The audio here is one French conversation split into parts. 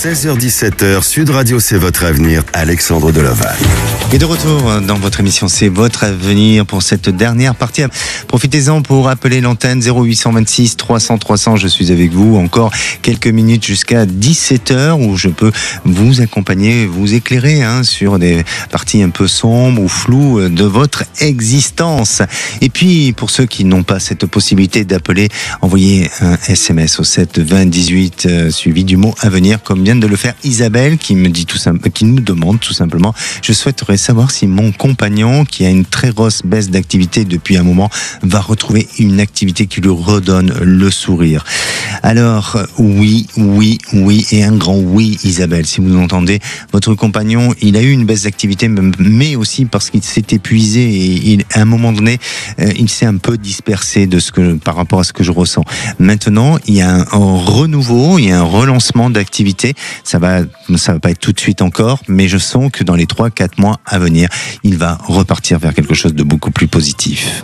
16h-17h, Sud Radio, c'est votre avenir. Alexandre Delaval. Et de retour dans votre émission, c'est votre avenir pour cette dernière partie. Profitez-en pour appeler l'antenne 0826 300 300. Je suis avec vous encore quelques minutes jusqu'à 17h où je peux vous accompagner, vous éclairer sur des parties un peu sombres ou floues de votre existence. Et puis, pour ceux qui n'ont pas cette possibilité d'appeler, envoyez un SMS au 7 20 18 suivi du mot avenir, comme vient de le faire Isabelle, qui nous demande tout simplement: je souhaiterais savoir si mon compagnon, qui a une très grosse baisse d'activité depuis un moment, va retrouver une activité qui lui redonne le sourire. Alors, oui, et un grand oui, Isabelle. Si vous entendez, votre compagnon, il a eu une baisse d'activité, mais aussi parce qu'il s'est épuisé et à un moment donné, il s'est un peu dispersé par rapport à ce que je ressens. Maintenant, il y a un renouveau, il y a un relancement d'activité. Ça va pas être tout de suite encore, mais je sens que dans les 3-4 mois à venir, il va repartir vers quelque chose de beaucoup plus positif.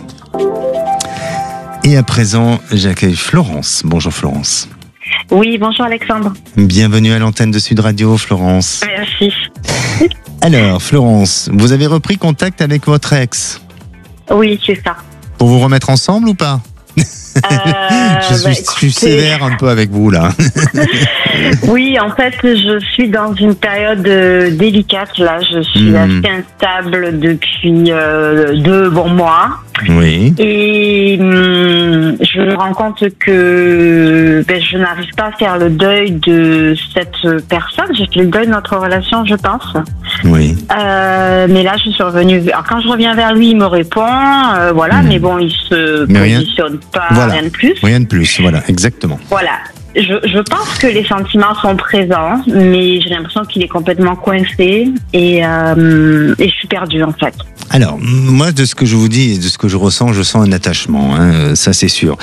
Et à présent, j'accueille Florence. Bonjour Florence. Oui, bonjour Alexandre. Bienvenue à l'antenne de Sud Radio, Florence. Merci. Alors, Florence, vous avez repris contact avec votre ex? Oui, c'est ça. Pour vous remettre ensemble ou pas? Je suis sévère un peu avec vous là. Oui, en fait, je suis dans une période délicate là. Je suis assez instable depuis 2 bons mois. Oui. Et je me rends compte que je n'arrive pas à faire le deuil de cette personne. J'ai fait le deuil de notre relation, je pense. Oui. Mais là, je suis revenue. Alors, quand je reviens vers lui, il me répond, voilà. Mais bon, il se positionne pas, voilà. rien de plus. Rien de plus, voilà, exactement. Voilà. Je pense que les sentiments sont présents, mais j'ai l'impression qu'il est complètement coincé et je suis perdue en fait. Alors, moi, de ce que je vous dis et de ce que je ressens un attachement, ça c'est sûr.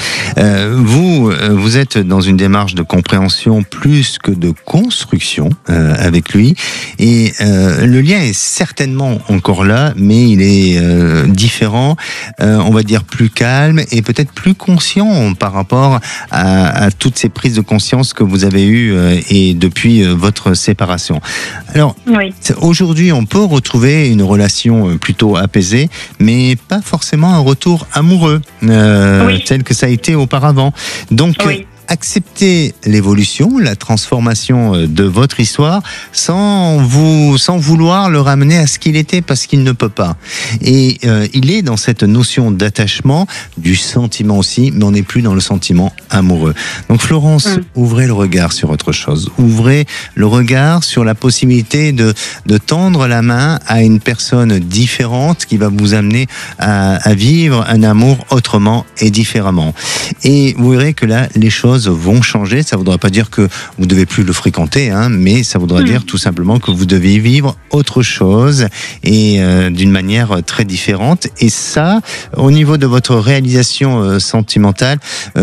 Vous êtes dans une démarche de compréhension plus que de construction avec lui, et le lien est certainement encore là, mais il est différent, on va dire plus calme et peut-être plus conscient par rapport à toutes ces prises de conscience que vous avez eues et depuis votre séparation. Alors, oui. Aujourd'hui, on peut retrouver une relation plutôt apaisée, mais pas forcément un retour amoureux tel que ça a été auparavant. Donc, accepter l'évolution, la transformation de votre histoire sans vouloir le ramener à ce qu'il était, parce qu'il ne peut pas. Et il est dans cette notion d'attachement, du sentiment aussi, mais on n'est plus dans le sentiment amoureux. Donc Florence, ouvrez le regard sur autre chose. Ouvrez le regard sur la possibilité de tendre la main à une personne différente qui va vous amener à vivre un amour autrement et différemment. Et vous verrez que là, les choses vont changer. Ça ne voudra pas dire que vous ne devez plus le fréquenter, mais ça voudra dire tout simplement que vous devez vivre autre chose et d'une manière très différente. Et ça, au niveau de votre réalisation sentimentale,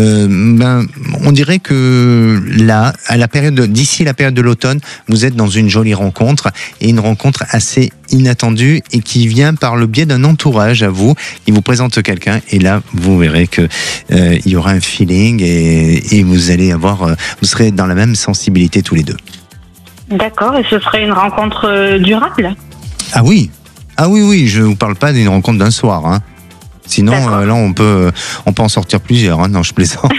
on dirait que là, d'ici la période de l'automne, vous êtes dans une jolie rencontre, et une rencontre assez inattendue et qui vient par le biais d'un entourage à vous, qui vous présente quelqu'un, et là vous verrez que il y aura un feeling et vous serez dans la même sensibilité tous les deux. D'accord, et ce serait une rencontre durable? Ah oui, je vous parle pas d'une rencontre d'un soir, Sinon, là, on peut en sortir plusieurs. Non, je plaisante.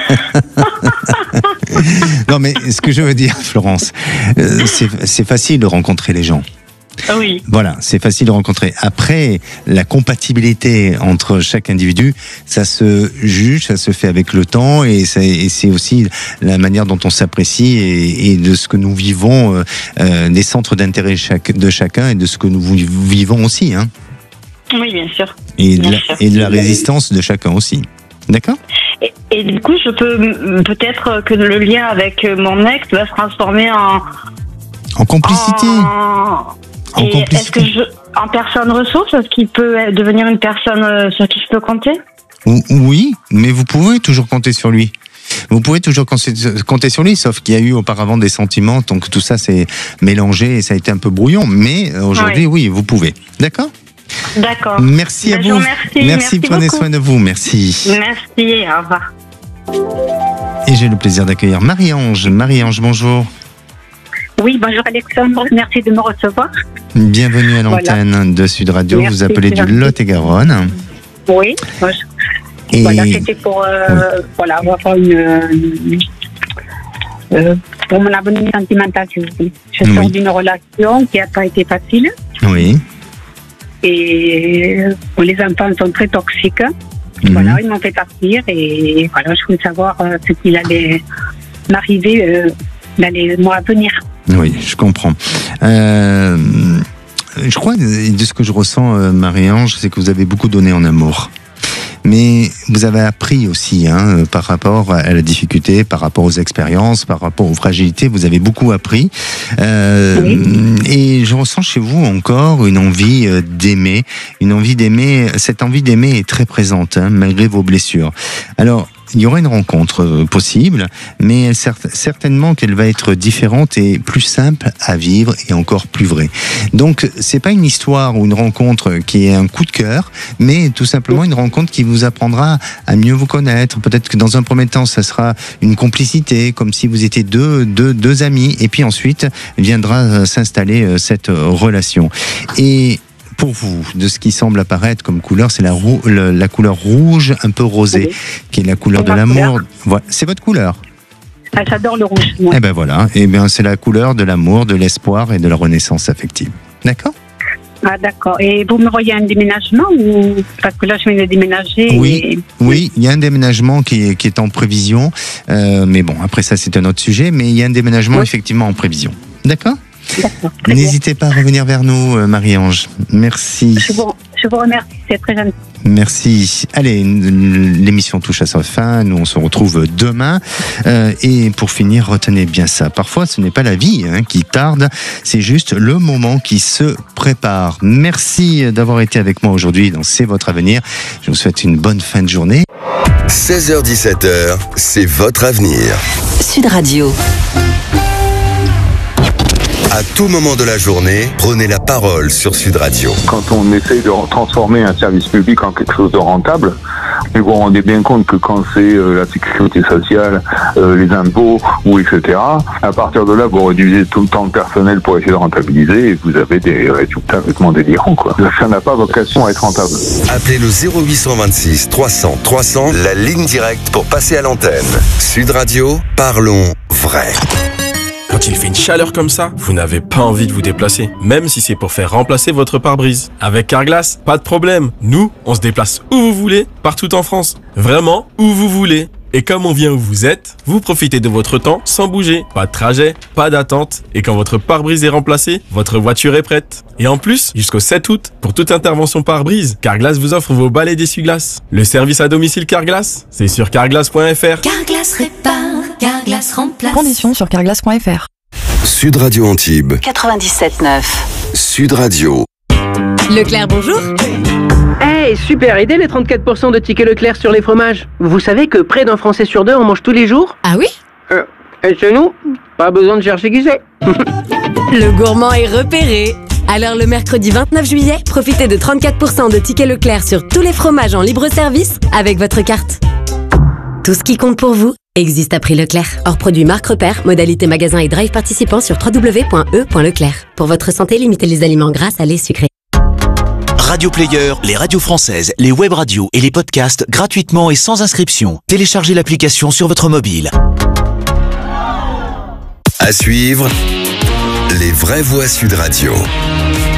Non, mais ce que je veux dire, Florence, c'est facile de rencontrer les gens. Oui. Voilà, c'est facile de rencontrer. Après, la compatibilité entre chaque individu, ça se juge, ça se fait avec le temps, et c'est aussi la manière dont on s'apprécie et de ce que nous vivons, des centres d'intérêt de chacun et de ce que nous vivons aussi. Oui, bien sûr. Et de la résistance de chacun aussi. D'accord ? Et du coup, peut-être que le lien avec mon ex va se transformer en complicité. Est-ce que en personne ressource, est-ce qu'il peut devenir une personne sur qui je peux compter? Oui, mais vous pouvez toujours compter sur lui. Vous pouvez toujours compter sur lui, sauf qu'il y a eu auparavant des sentiments, donc tout ça s'est mélangé et ça a été un peu brouillon. Mais aujourd'hui, oui, vous pouvez. D'accord ? D'accord. Merci à vous. Merci, prenez beaucoup soin de vous. Merci. Merci, au revoir. Et j'ai le plaisir d'accueillir Marie-Ange. Marie-Ange, bonjour. Oui, bonjour Alexandre, merci de me recevoir. Bienvenue à l'antenne de Sud Radio. Merci, vous appelez du Lot-et-Garonne. Oui, Et... voilà, c'était pour avoir pour mon avenir sentimental, si vous voulez. Je sors d'une relation qui n'a pas été facile. Oui. Et les enfants sont très toxiques. Voilà, ils m'ont fait partir et voilà, je voulais savoir ce qu'il allait m'arriver dans les mois à venir. Oui, je comprends. Je crois, de ce que je ressens, Marie-Ange, c'est que vous avez beaucoup donné en amour. Mais vous avez appris aussi, par rapport à la difficulté, par rapport aux expériences, par rapport aux fragilités, vous avez beaucoup appris. Et je ressens chez vous encore une envie d'aimer. Cette envie d'aimer est très présente, malgré vos blessures. Alors, il y aura une rencontre possible, mais certainement qu'elle va être différente et plus simple à vivre et encore plus vraie. Donc, c'est pas une histoire ou une rencontre qui est un coup de cœur, mais tout simplement une rencontre qui vous apprendra à mieux vous connaître. Peut-être que dans un premier temps, ça sera une complicité, comme si vous étiez deux amis, et puis ensuite viendra s'installer cette relation. Et pour vous, de ce qui semble apparaître comme couleur, c'est la couleur rouge un peu rosée, qui est la couleur de l'amour. Voilà. C'est votre couleur. Ah, j'adore le rouge. Moi. Eh ben voilà, c'est la couleur de l'amour, de l'espoir et de la renaissance affective. D'accord ? Ah d'accord. Et vous me voyez un déménagement ou parce que là je viens de déménager. Oui, il y a un déménagement qui est en prévision, mais bon, après ça c'est un autre sujet, mais il y a un déménagement effectivement en prévision. D'accord ? N'hésitez pas à revenir vers nous, Marie-Ange. Merci. Je vous remercie, c'est très gentil. Merci. Allez, l'émission touche à sa fin. Nous, on se retrouve demain. Et pour finir, retenez bien ça. Parfois, ce n'est pas la vie qui tarde, c'est juste le moment qui se prépare. Merci d'avoir été avec moi aujourd'hui dans C'est votre avenir. Je vous souhaite une bonne fin de journée. 16h-17h, c'est votre avenir. Sud Radio. À tout moment de la journée, prenez la parole sur Sud Radio. Quand on essaye de transformer un service public en quelque chose de rentable, vous vous rendez bien compte que quand c'est la sécurité sociale, les impôts, ou etc., à partir de là, vous réduisez tout le temps de personnel pour essayer de rentabiliser et vous avez des résultats complètement délirants, quoi. Ça n'a pas vocation à être rentable. Appelez le 0826 300 300, la ligne directe pour passer à l'antenne. Sud Radio, parlons vrai. Quand il fait une chaleur comme ça, vous n'avez pas envie de vous déplacer, même si c'est pour faire remplacer votre pare-brise. Avec Carglass, pas de problème. Nous, on se déplace où vous voulez, partout en France. Vraiment, où vous voulez. Et comme on vient où vous êtes, vous profitez de votre temps sans bouger. Pas de trajet, pas d'attente. Et quand votre pare-brise est remplacé, votre voiture est prête. Et en plus, jusqu'au 7 août, pour toute intervention pare-brise, Carglass vous offre vos balais d'essuie-glace. Le service à domicile Carglass, c'est sur carglass.fr. Carglass répare, Carglass remplace. Conditions sur carglass.fr. Sud Radio Antibes. 97.9. Sud Radio. Leclerc, bonjour. Hey, super idée les 34% de tickets Leclerc sur les fromages. Vous savez que près d'un Français sur deux en mange tous les jours? Ah oui? Et chez nous, pas besoin de chercher qui c'est. Le gourmand est repéré. Alors le mercredi 29 juillet, profitez de 34% de tickets Leclerc sur tous les fromages en libre service avec votre carte. Tout ce qui compte pour vous existe à prix Leclerc. Hors produit marque repère, modalité magasin et drive participant sur www.e.leclerc. Pour votre santé, limitez les aliments gras, salés, sucrés. Radio Player, les radios françaises, les web radios et les podcasts gratuitement et sans inscription. Téléchargez l'application sur votre mobile. À suivre, les vraies voix Sud Radio.